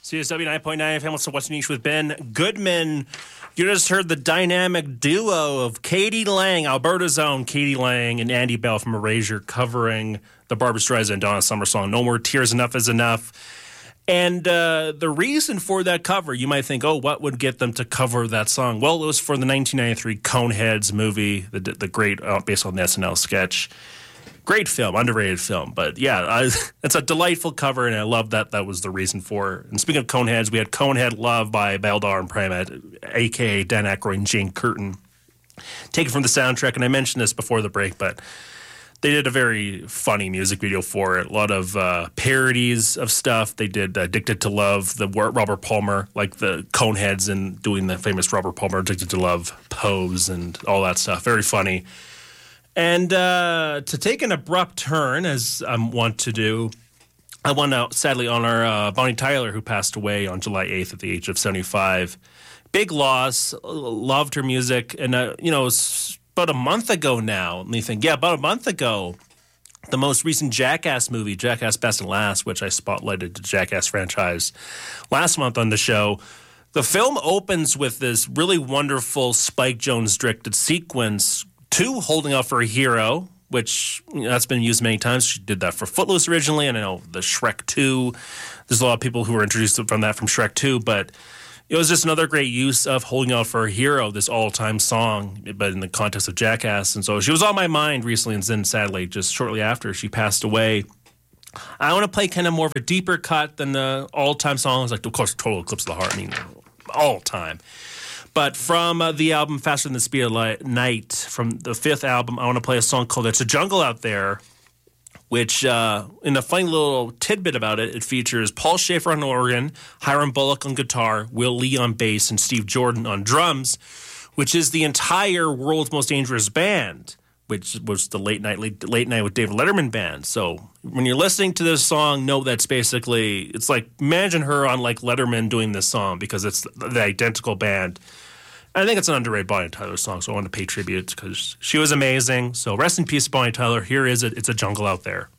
CSW 9.9 FM, what's What's Niche with Ben Goodman. You just heard the dynamic duo of Katie Lang, Alberta's own Katie Lang, and Andy Bell from Erasure covering the Barbra Streisand and Donna Summer song, No More Tears, Enough is Enough. And the reason for that cover, you might think, what would get them to cover that song? Well, it was for the 1993 Coneheads movie, the great, based on the SNL sketch. Great film, underrated film. But yeah, it's a delightful cover, and I love that was the reason for it. And speaking of Coneheads, we had Conehead Love by Beldar and Primat, a.k.a. Dan Aykroyd and Jane Curtin, taken from the soundtrack. And I mentioned this before the break, but they did a very funny music video for it. A lot of parodies of stuff. They did Addicted to Love, the Robert Palmer, like the Coneheads and doing the famous Robert Palmer Addicted to Love pose and all that stuff. Very funny. And to take an abrupt turn, as I want to do, I want to sadly honor Bonnie Tyler, who passed away on July 8th at the age of 75. Big loss. Loved her music. And, it's about a month ago now. And you think, about a month ago, the most recent Jackass movie, Jackass Best and Last, which I spotlighted the Jackass franchise last month on the show. The film opens with this really wonderful Spike Jonze-directed sequence to Holding Out for a Hero, which that's been used many times. She did that for Footloose originally, and I know the Shrek 2. There's a lot of people who were introduced from Shrek 2, but it was just another great use of Holding Out for a Hero, this all-time song, but in the context of Jackass. And so she was on my mind recently, and then sadly, just shortly after she passed away. I want to play kind of more of a deeper cut than the all-time songs, like, of course, Total Eclipse of the Heart, all-time. But from the album Faster Than the Speed of Night, from the fifth album, I want to play a song called It's a Jungle Out There, which, in a funny little tidbit about it, it features Paul Schaefer on organ, Hiram Bullock on guitar, Will Lee on bass, and Steve Jordan on drums, which is the entire World's Most Dangerous Band, which was the Late Night with David Letterman band. So when you're listening to this song, know that's basically, it's like, imagine her on like Letterman doing this song because it's the identical band. I think it's an underrated Bonnie Tyler song, so I want to pay tribute because she was amazing. So rest in peace, Bonnie Tyler. Here is it. It's a Jungle Out There.